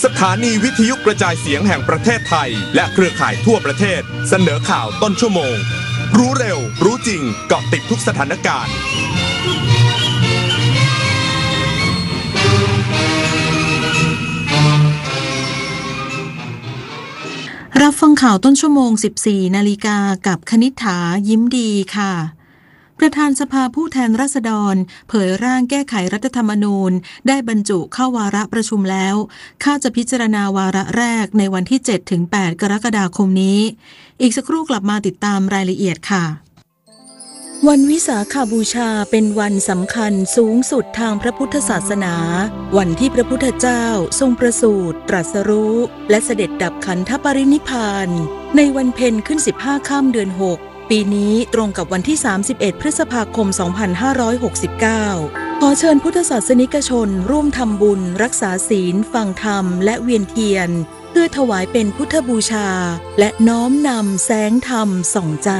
สถานีวิทยุกระจายเสียงแห่งประเทศไทยและเครือข่ายทั่วประเทศเสนอข่าวต้นชั่วโมงรู้เร็วรู้จริงเกาะติดทุกสถานการณ์รับฟังข่าวต้นชั่วโมง 14 นาฬิกากับคณิษฐายิ้มดีค่ะประธานสภาผู้แทนราษฎรเผยร่างแก้ไขรัฐธรรมนูญได้บรรจุเข้าวาระประชุมแล้วคาดจะพิจารณาวาระแรกในวันที่ 7-8 กรกฎาคมนี้อีกสักครู่กลับมาติดตามรายละเอียดค่ะวันวิสาขบูชาเป็นวันสำคัญสูงสุดทางพระพุทธศาสนาวันที่พระพุทธเจ้าทรงประสูติตรัสรู้และเสด็จดับขันธปรินิพพานในวันเพ็ญขึ้น15ค่ำเดือน6ปีนี้ตรงกับวันที่31พฤษภาคม2569ขอเชิญพุทธศาสนิกชนร่วมทำบุญรักษาศีลฟังธรรมและเวียนเทียนเพื่อถวายเป็นพุทธบูชาและน้อมนำแสงธรรมส่องใจ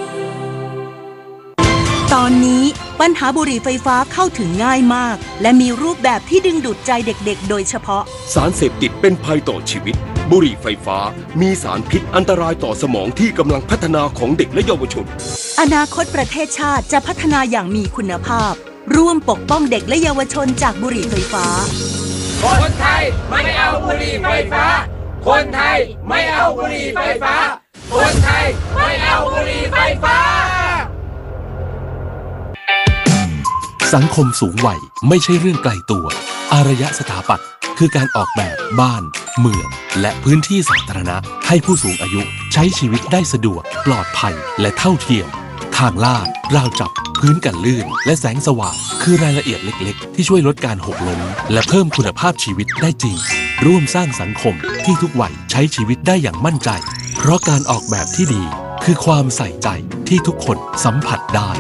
ตอนนี้ปัญหาบุหรี่ไฟฟ้าเข้าถึงง่ายมากและมีรูปแบบที่ดึงดูดใจเด็กๆโดยเฉพาะสารเสพติดเป็นภัยต่อชีวิตบุหรี่ไฟฟ้ามีสารพิษอันตรายต่อสมองที่กำลังพัฒนาของเด็กและเยาวชนอนาคตประเทศชาติจะพัฒนาอย่างมีคุณภาพร่วมปกป้องเด็กและเยาวชนจากบุหรี่ไฟฟ้าคนไทยไม่เอาบุหรี่ไฟฟ้าคนไทยไม่เอาบุหรี่ไฟฟ้าคนไทยไม่เอาบุหรี่ไฟฟ้าสังคมสูงวัยไม่ใช่เรื่องไกลตัวอารยสถาปัตย์คือการออกแบบบ้านเมืองและพื้นที่สาธารณะให้ผู้สูงอายุใช้ชีวิตได้สะดวกปลอดภัยและเท่าเทียมทางลาดราวจับพื้นกันลื่นและแสงสว่างคือรายละเอียดเล็กๆที่ช่วยลดการหกล้มและเพิ่มคุณภาพชีวิตได้จริงร่วมสร้างสังคมที่ทุกวัยใช้ชีวิตได้อย่างมั่นใจเพราะการออกแบบที่ดีคือความใส่ใจที่ทุกคนสัมผัสได้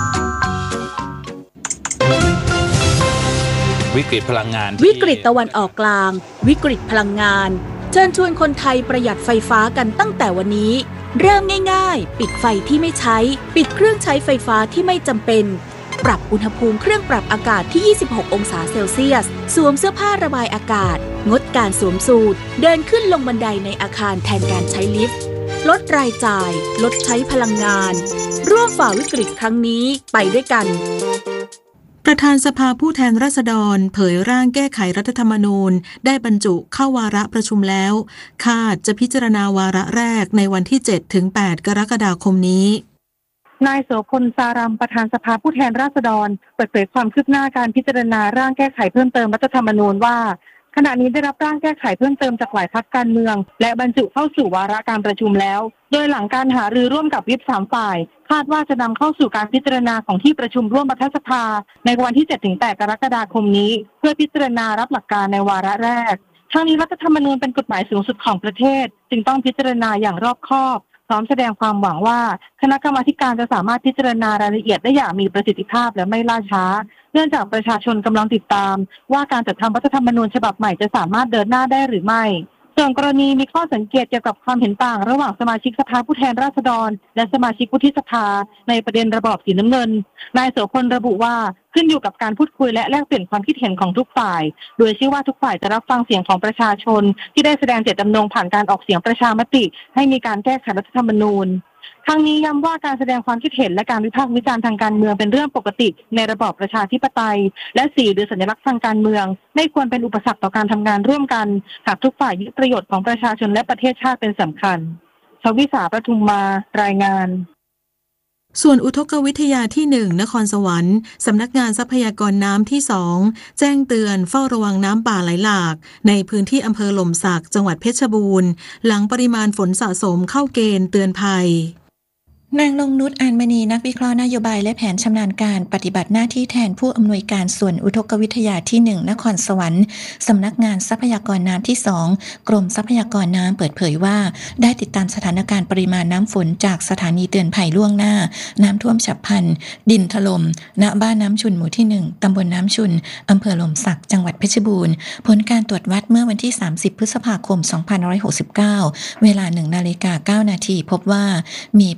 วิกฤตพลังงานวิกฤตตะวันออกกลางวิกฤตพลังงานเชิญชวนคนไทยประหยัดไฟฟ้ากันตั้งแต่วันนี้เริ่มง่ายๆปิดไฟที่ไม่ใช้ปิดเครื่องใช้ไฟฟ้าที่ไม่จำเป็นปรับอุณหภูมิเครื่องปรับอากาศที่26องศาเซลเซียสสวมเสื้อผ้าระบายอากาศงดการสวมสูทเดินขึ้นลงบันไดในอาคารแทนการใช้ลิฟต์ลดรายจ่ายลดใช้พลังงานร่วมฝ่าวิกฤตครั้งนี้ไปด้วยกันประธานสภาผู้แทนราษฎรเผยร่างแก้ไขรัฐธรรมนูญได้บรรจุเข้าวาระประชุมแล้วคาดจะพิจารณาวาระแรกในวันที่ 7-8 กรกฎาคมนี้นายโสพลสารัมประธานสภาผู้แทนราษฎรเปิดเผยความคืบหน้าการพิจารณาร่างแก้ไขเพิ่มเติมรัฐธรรมนูญว่าขณะนี้ได้รับร่างแก้ไขเพิ่มเติมจากหลายพรรคการเมืองและบรรจุเข้าสู่วาระการประชุมแล้วโดยหลังการหารือร่วมกับวิป3ฝ่ายคาดว่าจะนำเข้าสู่การพิจารณาของที่ประชุมร่วมรัฐสภาในวันที่ 7-8 กรกฎาคมนี้เพื่อพิจารณารับหลักการในวาระแรกทั้งนี้รัฐธรรมนูญเป็นกฎหมายสูงสุดของประเทศจึงต้องพิจารณาอย่างรอบคอบพร้อมแสดงความหวังว่าคณะกรรมาธิการจะสามารถพิจารณารายละเอียดได้อย่างมีประสิทธิภาพและไม่ล่าช้าเนื่องจากประชาชนกำลังติดตามว่าการจัดทำรัฐธรรมนูญฉบับใหม่จะสามารถเดินหน้าได้หรือไม่ส่วนกรณีมีข้อสังเกตเกี่ยวกับความเห็นต่างระหว่างสมาชิกสภาผู้แทนราษฎรและสมาชิกวุฒิสภาในประเด็นระบอบสีน้ำเงินนายโสพลระบุว่าขึ้นอยู่กับการพูดคุยและแลกเปลี่ยนความคิดเห็นของทุกฝ่ายโดยเชื่อว่าทุกฝ่ายจะรับฟังเสียงของประชาชนที่ได้แสดงเจตจำนงผ่านการออกเสียงประชามติให้มีการแก้ไขรัฐธรรมนูญทั้งนี้ย้ำว่าการแสดงความคิดเห็นและการวิพากษ์วิจารณ์ทางการเมืองเป็นเรื่องปกติในระบอบประชาธิปไตยและสีหรือสัญลักษณ์ทางการเมืองไม่ควรเป็นอุปสรรคต่อการทำงานร่วมกันหากทุกฝ่ายยึดประโยชน์ของประชาชนและประเทศชาติเป็นสำคัญชวิสาปทุมมารายงานส่วนอุทกวิทยาที่1นครสวรรค์สำนักงานทรัพยากรน้ำที่2แจ้งเตือนเฝ้าระวังน้ำป่าไหลหลากในพื้นที่อำเภอหล่มสักจังหวัดเพชรบูรณ์หลังปริมาณฝนสะสมเข้าเกณฑ์เตือนภัยนางนงนุช อานมณีนักวิเคราะห์นโยบายและแผนชำนาญการปฏิบัติหน้าที่แทนผู้อำนวยการส่วนอุทกวิทยาที่1นครสวรรค์สำนักงานทรัพยากรน้ำที่2กรมทรัพยากรน้ำเปิดเผยว่าได้ติดตามสถานการณ์ปริมาณน้ำฝนจากสถานีเตือนภัยล่วงหน้าน้ำท่วมฉับพลันดินถล่มณบ้านน้ำชุนหมู่ที่1ตำบลน้ำชุนอำเภอหล่มสักจังหวัดเพชรบูรณ์ผลการตรวจวัดเมื่อวันที่30พฤษภาคม2569เวลา 1:09 น.พบว่ามีปริมาณ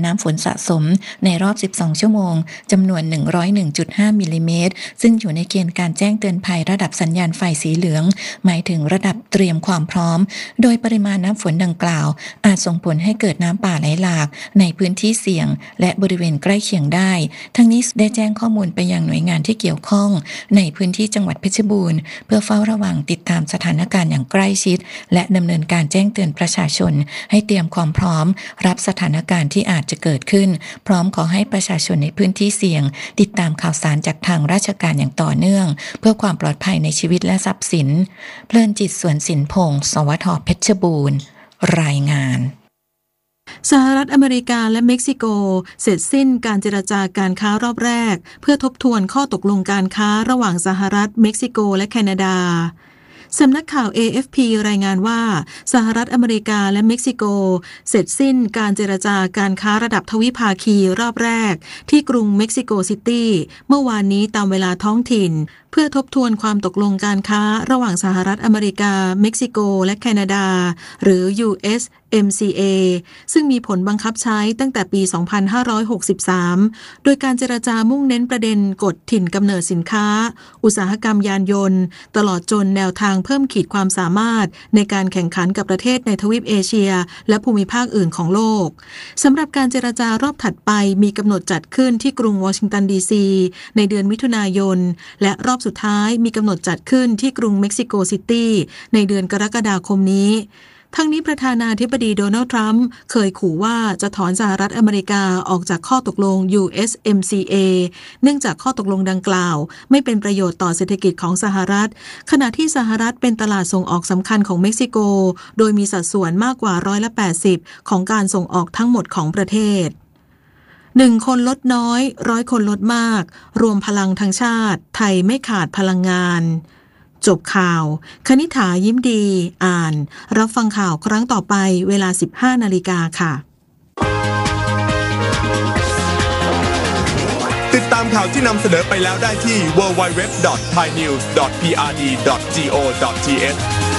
น้ำฝนสะสมในรอบ12ชั่วโมงจำนวน 101.5 มิลลิเมตรซึ่งอยู่ในเกณฑ์การแจ้งเตือนภัยระดับสัญญาณไฟสีเหลืองหมายถึงระดับเตรียมความพร้อมโดยปริมาณน้ำฝนดังกล่าวอาจส่งผลให้เกิดน้ำป่าไหลหลากในพื้นที่เสี่ยงและบริเวณใกล้เคียงได้ทั้งนี้ได้แจ้งข้อมูลไปยังหน่วยงานที่เกี่ยวข้องในพื้นที่จังหวัดเพชรบูรณ์เพื่อเฝ้าระวังติดตามสถานการณ์อย่างใกล้ชิดและดำเนินการแจ้งเตือนประชาชนให้เตรียมความพร้อมรับสถานการณ์ที่อาจจะเกิดขึ้นพร้อมขอให้ประชาชนในพื้นที่เสี่ยงติดตามข่าวสารจากทางราชการอย่างต่อเนื่องเพื่อความปลอดภัยในชีวิตและทรัพย์สินเพลินจิตสวนสินพงศ์สวท.เพชรบูรณ์รายงานสหรัฐอเมริกาและเม็กซิโกเสร็จสิ้นการเจรจาการค้ารอบแรกเพื่อทบทวนข้อตกลงการค้าระหว่างสหรัฐเม็กซิโกและแคนาดาสำนักข่าว AFP รายงานว่าสหรัฐอเมริกาและเม็กซิโกเสร็จสิ้นการเจรจาการค้าระดับทวิภาคีรอบแรกที่กรุงเม็กซิโกซิตี้เมื่อวานนี้ตามเวลาท้องถิ่นเพื่อทบทวนความตกลงการค้าระหว่างสหรัฐอเมริกาเม็กซิโกและแคนาดาหรือ USMCA ซึ่งมีผลบังคับใช้ตั้งแต่ปี 2563 โดยการเจรจามุ่งเน้นประเด็นกฎถิ่นกำเนิดสินค้าอุตสาหกรรมยานยนต์ตลอดจนแนวทางเพิ่มขีดความสามารถในการแข่งขันกับประเทศในทวีปเอเชียและภูมิภาคอื่นของโลกสำหรับการเจรจารอบถัดไปมีกำหนดจัดขึ้นที่กรุงวอชิงตันดีซีในเดือนมิถุนายนและรอบสุดท้ายมีกำหนดจัดขึ้นที่กรุงเม็กซิโกซิตี้ในเดือนกรกฎาคมนี้ทั้งนี้ประธานาธิบดีโดนัลด์ทรัมป์เคยขู่ว่าจะถอนสหรัฐอเมริกาออกจากข้อตกลง USMCA เนื่องจากข้อตกลงดังกล่าวไม่เป็นประโยชน์ต่อเศรษฐกิจของสหรัฐขณะที่สหรัฐเป็นตลาดส่งออกสำคัญของเม็กซิโกโดยมีสัดส่วนมากกว่า80%ของการส่งออกทั้งหมดของประเทศ1 คนลดน้อย100 คนลดมากรวมพลังทั้งชาติไทยไม่ขาดพลังงานจบข่าวคณิษฐายิ้มดีอ่านรับฟังข่าวครั้งต่อไปเวลา 15:00 น.ค่ะติดตามข่าวที่นำเสนอไปแล้วได้ที่ www.thainews.prd.go.th